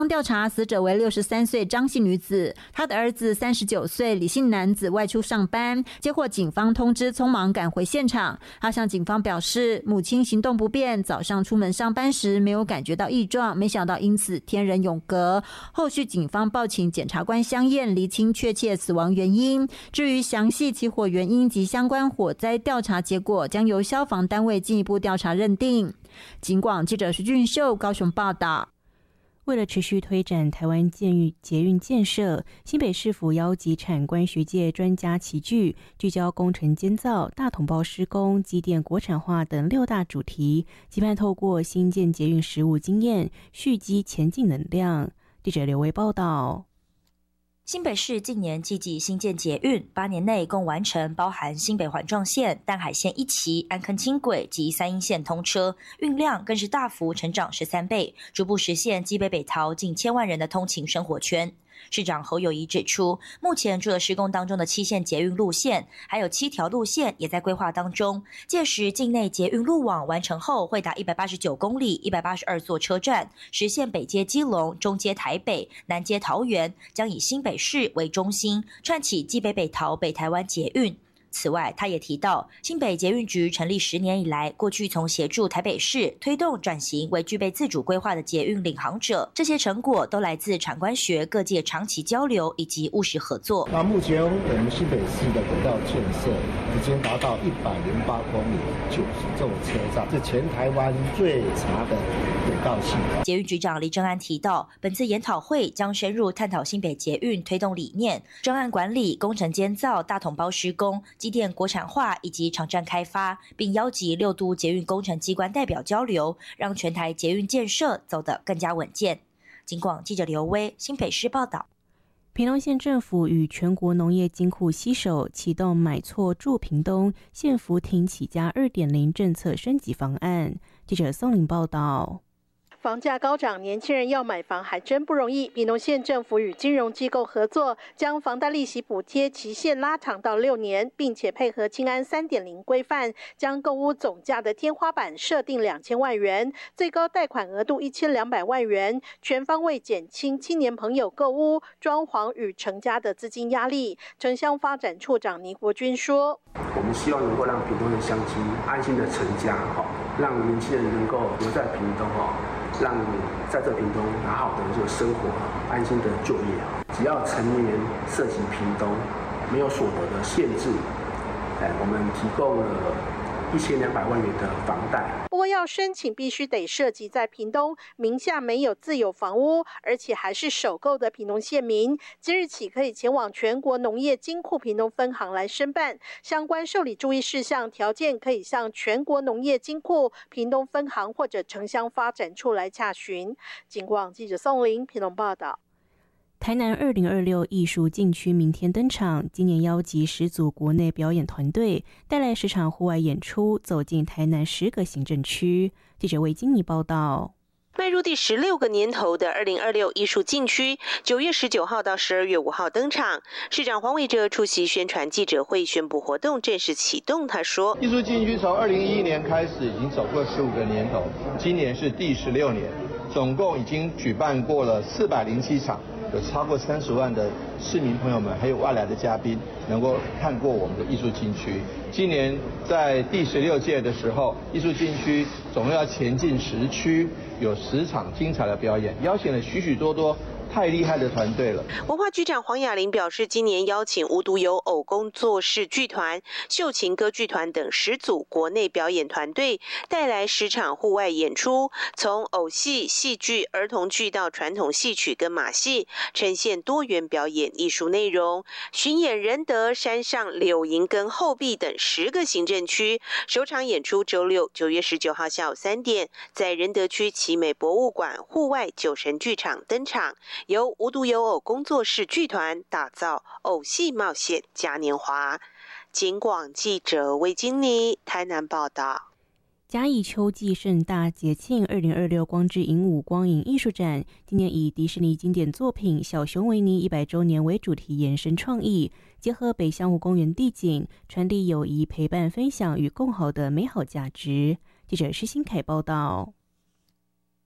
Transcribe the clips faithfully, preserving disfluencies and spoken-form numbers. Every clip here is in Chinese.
调查死者为六十三岁张姓女子，她的儿子三十九岁李姓男子外出上班，接获警方通知，匆忙赶回现场。他向警方表示，母亲行动不便，早上出门上班时没有感觉到异状，没想到因此天人永隔。后续警方报请检察官相验，厘清确切死亡原因。至于详细起火原因及相关火灾调查结果，将由消防单位进一步调查认定。警广记者徐俊秀高雄报道。 为了持续推展台湾捷运捷运建设，新北市府邀集产官学界专家齐聚，聚焦工程监造、大统包施工、机电国产化等六大主题，期盼透过新建捷运实务经验，蓄积前进能量。记者刘维报道。 新北市近年积极新建捷运，八年内共完成包含新北环状线、淡海线一期、安坑轻轨及三鶯线通车，运量更是大幅成长十三倍，逐步实现基北北桃近千万人的通勤生活圈。市长侯友宜指出，目前除了施工当中的七线捷运路线，还有七条路线也在规划当中。届时境内捷运路网完成后，会达一百八十九公里、一百八十二座车站，实现北接基隆、中接台北、南接桃园，将以新北市为中心，串起基北北桃北台湾捷运。此外，他也提到，新北捷运局成立十年以来，过去从协助台北市推动转型为具备自主规划的捷运领航者，这些成果都来自产官学各界长期交流以及务实合作。 那目前我们新北市的轨道建设已经达到一百零八公里，九十座车站，是全台湾最长的轨道系统。 捷运局长李正安提到，本次研讨会将深入探讨新北捷运推动理念、专案管理、工程监造、大统包施工、机电国产化以及场站开发，并邀集六都捷运工程机关代表交流，让全台捷运建设走得更加稳健。警广记者刘威新北市报道。 屏东县政府与全国农业金库携手启动买错住屏东县福町起家 二点零 政策升级方案。记者宋玲报道。 房价高涨，年轻人要买房还真不容易。屏东县政府与金融机构合作，将房贷利息补贴期限拉长到六年，并且配合青安 三点零 规范，将购屋总价的天花板设定两千万元，最高贷款额度一千两百万元，全方位减轻青年朋友购屋、装潢与成家的资金压力。城乡发展处长倪国军说：“ 我们希望能够让屏东的乡亲安心的成家，让年轻人能够留在屏东，让在这屏东好好的就生活，安心的就业。只要成年涉及屏东，没有所得的限制，哎，我们提供了一千两百万元的房贷。 不过要申请必须得涉及在屏东名下没有自有房屋，而且还是首购的屏东县民，即日起可以前往全国农业金库屏东分行来申办。相关受理注意事项条件可以向全国农业金库屏东分行或者城乡发展处来洽询。警广记者宋玲屏东报道。 台南二零二六艺术禁区明天登场，今年邀集十组国内表演团队，带来十场户外演出，走进台南十个行政区。记者魏金妮报道。 迈入第十六个年头的二零二六艺术禁区，九月十九号到十二月五号登场。市长黄伟哲出席宣传记者会，宣布活动正式启动。他说：“ 艺术禁区从二零一一年开始，已经走过十五个年头，今年是第十六年，总共已经举办过了四百零七场。”有超过三十万的市民朋友们，还有外来的嘉宾，能够看过我们的艺术禁区。今年在第十六届的时候，艺术禁区总共要前进十区，有十场精彩的表演，邀请了许许多多太厉害的团队了。 文化局长黄雅玲表示，今年邀请无独有偶工作室剧团、秀琴歌剧团等十组国内表演团队，带来十场户外演出，从偶戏、戏剧、儿童剧到传统戏曲跟马戏，呈现多元表演艺术内容。巡演仁德、山上、柳营跟后壁等十个行政区，首场演出周六九月十九号下午三点，在仁德区奇美博物馆户外酒神剧场登场。由无独有偶工作室剧团打造偶戏冒险嘉年华。警广记者魏金妮台南报道。 嘉义秋季盛大节庆二零二六光之影舞光影艺术展，今年以迪士尼经典作品小熊维尼一百周年为主题延伸创意，结合北香湖公园地景，传递友谊、陪伴、分享与共好的美好价值。记者施新凯报道。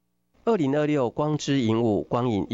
二零二六光之影舞光影